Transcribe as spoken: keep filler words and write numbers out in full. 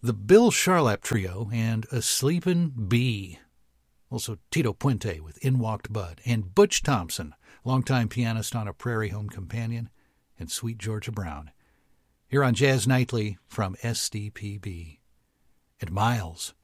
the Bill Charlap Trio and A Sleepin' Bee. Also Tito Puente with In Walked Bud, and Butch Thompson, longtime pianist on A Prairie Home Companion and Sweet Georgia Brown. Here on Jazz Nightly from S D P B. And Miles,